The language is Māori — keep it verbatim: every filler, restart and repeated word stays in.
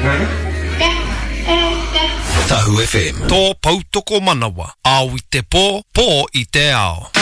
Tahu F M. Tō pautoko manawa. Au i te pō, pō i te ao.